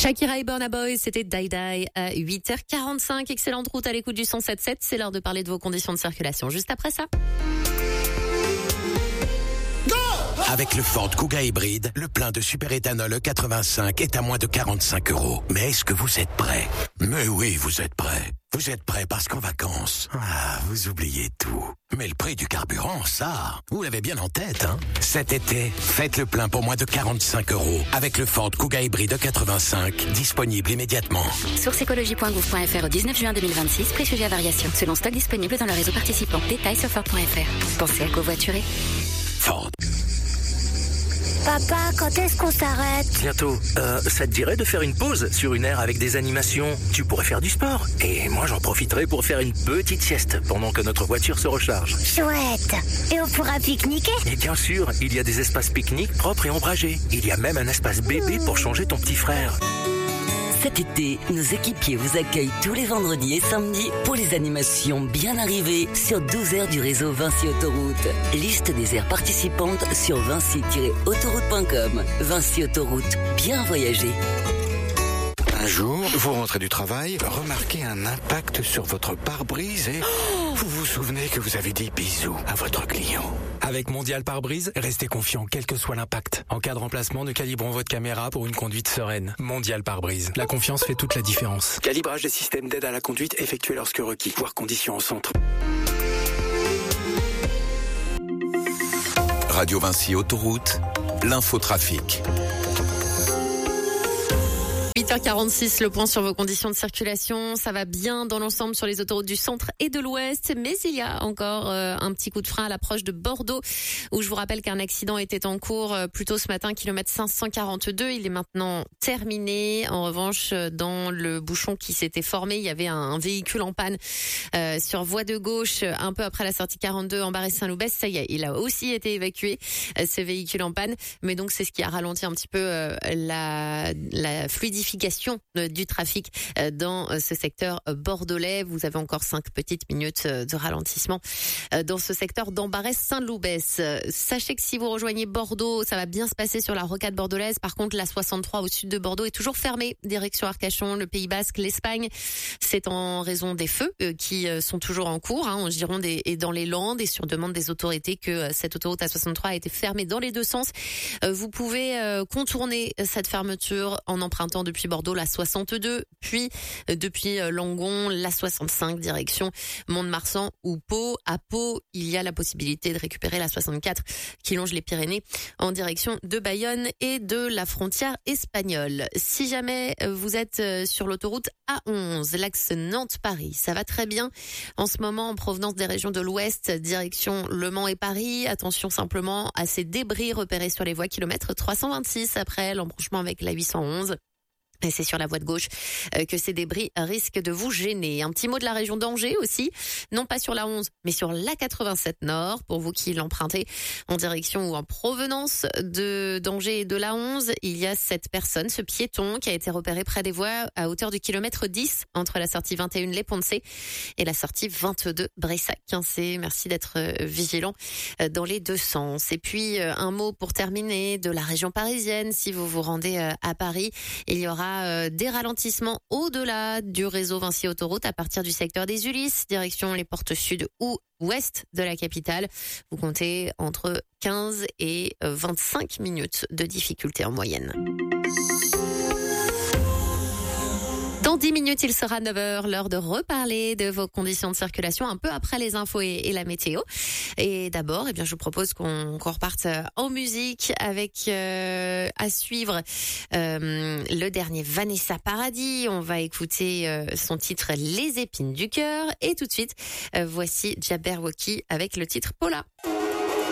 Shakira et Burna Boy, c'était Die Die à 8h45. Excellente route à l'écoute du 107.7. C'est l'heure de parler de vos conditions de circulation. Juste après ça. Avec le Ford Kuga hybride, le plein de superéthanol E85 est à moins de 45 €. Mais est-ce que vous êtes prêts? Mais oui, vous êtes prêts. Vous êtes prêts parce qu'en vacances, vous oubliez tout. Mais le prix du carburant, ça, vous l'avez bien en tête, hein? Cet été, faites le plein pour moins de 45 € avec le Ford Kuga hybride E85, disponible immédiatement. Source écologie.gouv.fr au 19 juin 2026, prix sujet à variation. Selon stock disponible dans le réseau participant. Détails sur Ford.fr. Pensez à covoiturer. Ford. Papa, quand est-ce qu'on s'arrête? Bientôt. Ça te dirait de faire une pause sur une aire avec des animations? Tu pourrais faire du sport. Et moi, j'en profiterai pour faire une petite sieste pendant que notre voiture se recharge. Chouette. Et on pourra pique-niquer? Et bien sûr, il y a des espaces pique-nique propres et ombragés. Il y a même un espace bébé pour changer ton petit frère. Cet été, nos équipiers vous accueillent tous les vendredis et samedis pour les animations bien arrivées sur 12 aires du réseau Vinci Autoroute. Liste des aires participantes sur vinci-autoroute.com. Vinci Autoroute, bien voyager. Un jour, vous rentrez du travail, remarquez un impact sur votre pare-brise et vous vous souvenez que vous avez dit bisous à votre client. Avec Mondial Pare-Brise, restez confiant quel que soit l'impact. En cas de remplacement, nous calibrons votre caméra pour une conduite sereine. Mondial Pare-Brise. La confiance fait toute la différence. Calibrage des systèmes d'aide à la conduite effectué lorsque requis. Voir conditions en centre. Radio Vinci Autoroute, l'infotrafic. 8h46, le point sur vos conditions de circulation. Ça va bien dans l'ensemble sur les autoroutes du centre et de l'ouest, mais il y a encore un petit coup de frein à l'approche de Bordeaux, où je vous rappelle qu'un accident était en cours plus tôt ce matin, kilomètre 542. Il est maintenant terminé. En revanche, dans le bouchon qui s'était formé, il y avait un véhicule en panne sur voie de gauche, un peu après la sortie 42 en Barré-Saint-Loubès. Ça y est, il a aussi été évacué, ce véhicule en panne. Mais donc, c'est ce qui a ralenti un petit peu la fluidification du trafic dans ce secteur bordelais. Vous avez encore 5 petites minutes de ralentissement dans ce secteur d'Ambarès-Saint-Loubès. Sachez que si vous rejoignez Bordeaux, ça va bien se passer sur la rocade bordelaise. Par contre, la 63 au sud de Bordeaux est toujours fermée, direction Arcachon, le Pays Basque, l'Espagne. C'est en raison des feux qui sont toujours en cours en Gironde et dans les Landes, et sur demande des autorités que cette autoroute A63 a été fermée dans les deux sens. Vous pouvez contourner cette fermeture en empruntant depuis Bordeaux la 62, puis depuis Langon la 65 direction Mont-de-Marsan ou Pau. À Pau, il y a la possibilité de récupérer la 64 qui longe les Pyrénées en direction de Bayonne et de la frontière espagnole. Si jamais vous êtes sur l'autoroute A11, l'axe Nantes-Paris, ça va très bien en ce moment en provenance des régions de l'ouest, direction Le Mans et Paris. Attention simplement à ces débris repérés sur les voies kilomètre 326 après l'embranchement avec la 811. Et c'est sur la voie de gauche que ces débris risquent de vous gêner. Un petit mot de la région d'Angers aussi, non pas sur la 11, mais sur la 87 Nord, pour vous qui l'empruntez en direction ou en provenance d'Angers et de la 11. Il y a cette personne, ce piéton, qui a été repéré près des voies à hauteur du kilomètre 10 entre la sortie 21 Les Ponts-de-Cé et la sortie 22 Bressac-Quincé. Merci d'être vigilant dans les deux sens. Et puis un mot pour terminer de la région parisienne. Si vous vous rendez à Paris, il y aura des ralentissements au-delà du réseau Vinci Autoroute à partir du secteur des Ulysses, direction les portes sud ou ouest de la capitale. Vous comptez entre 15 et 25 minutes de difficulté en moyenne. Dans 10 minutes, il sera 9h, l'heure de reparler de vos conditions de circulation un peu après les infos et la météo. Et d'abord, je vous propose qu'on reparte en musique avec à suivre le dernier Vanessa Paradis. On va écouter son titre Les épines du cœur et tout de suite, voici Jabberwocky avec le titre Paula.